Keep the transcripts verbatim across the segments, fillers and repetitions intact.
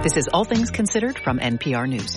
This is All Things Considered from N P R News.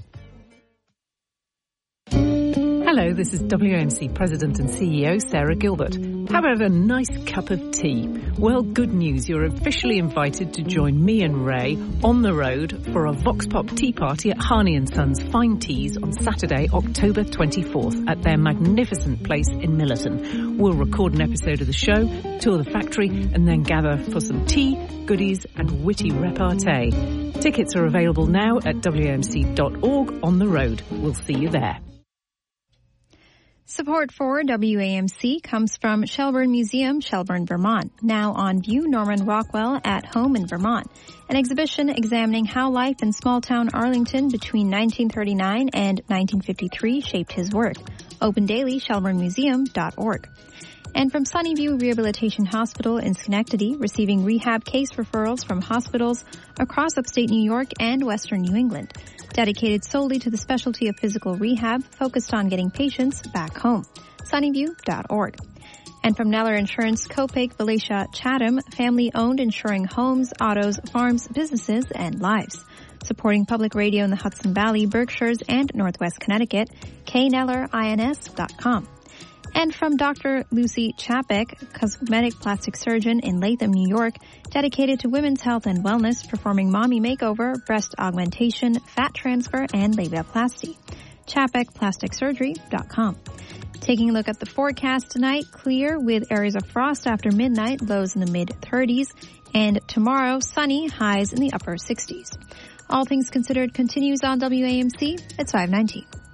Hello, this is W A M C President and C E O Sarah Gilbert. How about a nice cup of tea? Well, good news. You're officially invited to join me and Ray on the road for a Vox Pop tea party at Harney and Sons Fine Teas on Saturday, October twenty-fourth at their magnificent place in Millerton. We'll record an episode of the show, tour the factory, and then gather for some tea, goodies, and witty repartee. Tickets are available now at W A M C dot org on the road. We'll see you there. Support for W A M C comes from Shelburne Museum, Shelburne, Vermont. Now on view, Norman Rockwell at Home in Vermont. An exhibition examining how life in small-town Arlington between nineteen thirty-nine and nineteen fifty-three shaped his work. Open daily, shelburne museum dot org. And from Sunnyview Rehabilitation Hospital in Schenectady, receiving rehab case referrals from hospitals across upstate New York and western New England. Dedicated solely to the specialty of physical rehab, focused on getting patients back home. Sunnyview dot org. And from Neller Insurance, Copake, Valatia, Chatham, family-owned, insuring homes, autos, farms, businesses, and lives. Supporting public radio in the Hudson Valley, Berkshires, and Northwest Connecticut, k neller ins dot com. And from Doctor Lucy Chapek, cosmetic plastic surgeon in Latham, New York, dedicated to women's health and wellness, performing mommy makeover, breast augmentation, fat transfer, and labiaplasty. chapek plastic surgery dot com. Taking a look at the forecast tonight, clear with areas of frost after midnight, lows in the mid-thirties, and tomorrow, sunny, highs in the upper sixties. All Things Considered continues on W A M C. It's five nineteen.